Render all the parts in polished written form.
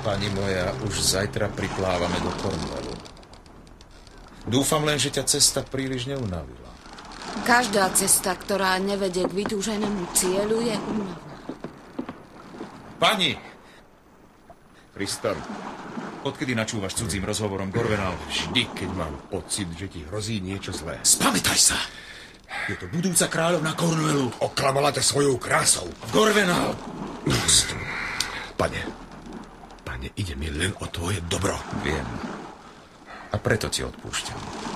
Pani moja, už zajtra priplávame do Cornwallu. Dúfam len, že ťa cesta príliš neunavila. Každá cesta, ktorá nevedie k vytúženému cieľu, je únavná. Pani! Tristan, odkedy načúvaš cudzím rozhovorom Gorvenal? Vždy, keď mám pocit, že ti hrozí niečo zlé. Spamätaj sa! Je to budúca kráľovna Cornwallu. Oklamala ťa svojou krásou. Gorvenal! Pane, ide mi len o tvoje dobro. Viem. A preto ti odpúšťam.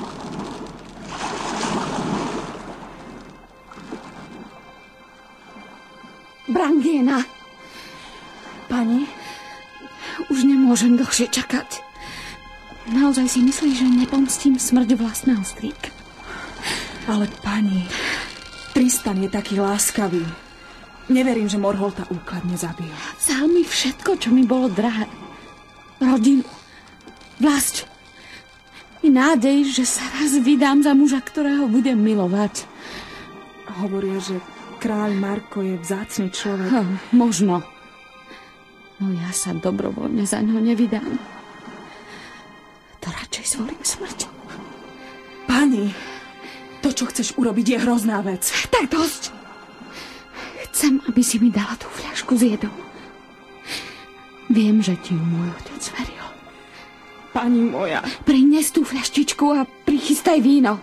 Brangiena! Pani, už nemôžem dlhšie čakať. Naozaj si myslíš, že nepomstím smrť vlastného strýka? Ale pani, Tristan je taký láskavý. Neverím, že Morholta úkladne zabil. Vzal mi všetko, čo mi bolo drahé. Rodinu, vlast i nádej, že sa raz vydám za muža, ktorého budem milovať. Hovoria, že kráľ Marko je vzácny človek. Možno. No ja sa dobrovoľne za ňo nevydám. To radšej zvolím smrť. Pani, to, čo chceš urobiť, je hrozná vec. Tak dosť. Chcem, aby si mi dala tú fľašku s jedou. Viem, že ti ju môj otec veril. Pani moja. Prines tú fľaštičku a prichystaj víno.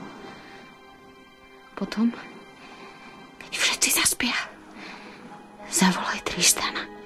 Potom, keď všetci zaspia, zavolaj Tristana.